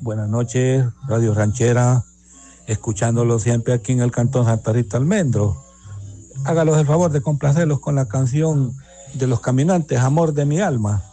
Buenas noches, Radio Ranchera, escuchándolo siempre aquí en el Cantón Santa Rita Almendro. Hágalos el favor de complacerlos con la canción de Los Caminantes, Amor de mi alma.